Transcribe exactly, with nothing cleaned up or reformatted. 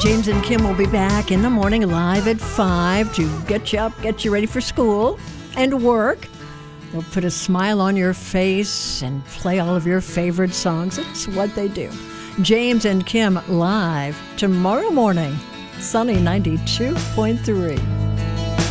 James and Kim will be back in the morning live at five to get you up, get you ready for school and work. They'll put a smile on your face and play all of your favorite songs. It's what they do. James and Kim live tomorrow morning. Sunny ninety-two point three.